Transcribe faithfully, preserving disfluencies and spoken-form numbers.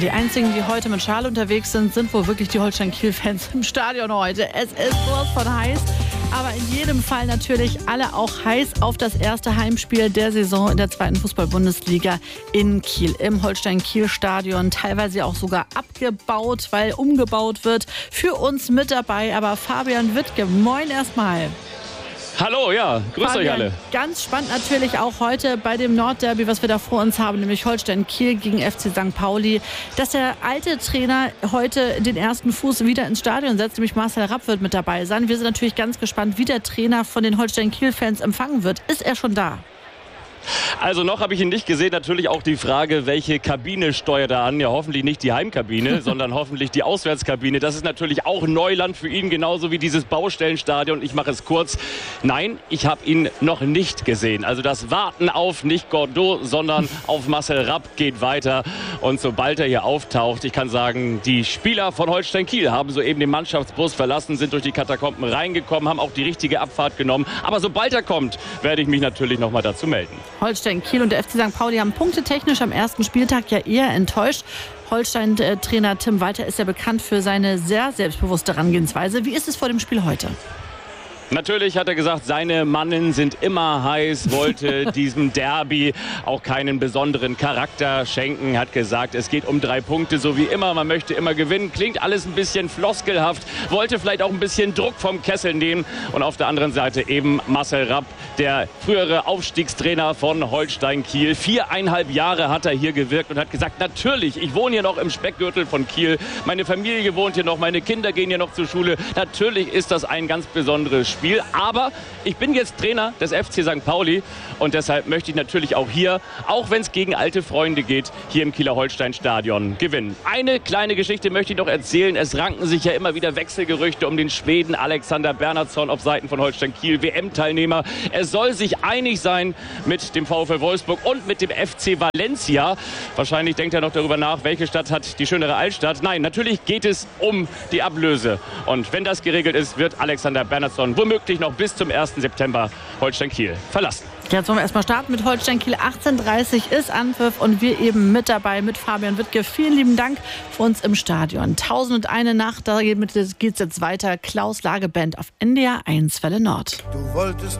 Die einzigen, die heute mit Schal unterwegs sind, sind wohl wirklich die Holstein-Kiel-Fans im Stadion heute. Es ist sowas von heiß, aber in jedem Fall natürlich alle auch heiß auf das erste Heimspiel der Saison in der zweiten Fußball-Bundesliga in Kiel, im Holstein-Kiel-Stadion. Teilweise auch sogar abgebaut, weil umgebaut wird. Für uns mit dabei aber Fabian Wittke. Moin erstmal. Hallo, ja, grüß Fabian, euch alle. Ganz spannend natürlich auch heute bei dem Nordderby, was wir da vor uns haben, nämlich Holstein-Kiel gegen F C Sankt Pauli, dass der alte Trainer heute den ersten Fuß wieder ins Stadion setzt, nämlich Marcel Rapp wird mit dabei sein. Wir sind natürlich ganz gespannt, wie der Trainer von den Holstein-Kiel-Fans empfangen wird. Ist er schon da? Also noch habe ich ihn nicht gesehen. Natürlich auch die Frage, welche Kabine steuert er an? Ja, hoffentlich nicht die Heimkabine, sondern hoffentlich die Auswärtskabine. Das ist natürlich auch Neuland für ihn, genauso wie dieses Baustellenstadion. Ich mache es kurz. Nein, ich habe ihn noch nicht gesehen. Also das Warten auf nicht Gordeau, sondern auf Marcel Rapp geht weiter. Und sobald er hier auftaucht, ich kann sagen, die Spieler von Holstein Kiel haben soeben den Mannschaftsbus verlassen, sind durch die Katakomben reingekommen, haben auch die richtige Abfahrt genommen. Aber sobald er kommt, werde ich mich natürlich noch mal dazu melden. Holstein Kiel und der F C Sankt Pauli haben punktetechnisch am ersten Spieltag ja eher enttäuscht. Holstein-Trainer Tim Walter ist ja bekannt für seine sehr selbstbewusste Herangehensweise. Wie ist es vor dem Spiel heute? Natürlich hat er gesagt, seine Mannen sind immer heiß, wollte diesem Derby auch keinen besonderen Charakter schenken, hat gesagt, es geht um drei Punkte, so wie immer, man möchte immer gewinnen, klingt alles ein bisschen floskelhaft, wollte vielleicht auch ein bisschen Druck vom Kessel nehmen und auf der anderen Seite eben Marcel Rapp, der frühere Aufstiegstrainer von Holstein Kiel. Viereinhalb Jahre hat er hier gewirkt und hat gesagt, natürlich, ich wohne hier noch im Speckgürtel von Kiel, meine Familie wohnt hier noch, meine Kinder gehen hier noch zur Schule, natürlich ist das ein ganz besonderes Spiel. Spiel. Aber ich bin jetzt Trainer des F C Sankt Pauli und deshalb möchte ich natürlich auch hier, auch wenn es gegen alte Freunde geht, hier im Kieler Holstein-Stadion gewinnen. Eine kleine Geschichte möchte ich noch erzählen. Es ranken sich ja immer wieder Wechselgerüchte um den Schweden Alexander Bernhardsson auf Seiten von Holstein Kiel, W M-Teilnehmer. Er soll sich einig sein mit dem VfL Wolfsburg und mit dem F C Valencia. Wahrscheinlich denkt er noch darüber nach, welche Stadt hat die schönere Altstadt. Nein, natürlich geht es um die Ablöse. Und wenn das geregelt ist, wird Alexander Bernhardsson womöglich noch bis zum ersten September Holstein Kiel verlassen. Jetzt wollen wir erstmal starten mit Holstein Kiel. achtzehn Uhr dreißig ist Anpfiff und wir eben mit dabei mit Fabian Wittke. Vielen lieben Dank für uns im Stadion. Tausendundeine Nacht, da geht es jetzt weiter. Klaus Lageband auf N D R eins Welle Nord. Du wolltest